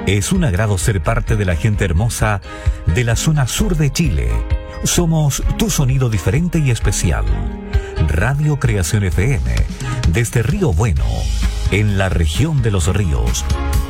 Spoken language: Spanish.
Es un agrado ser parte de la gente hermosa de la zona sur de Chile. Somos tu sonido diferente y especial. Radio Creación FM, desde Río Bueno, en la región de los ríos.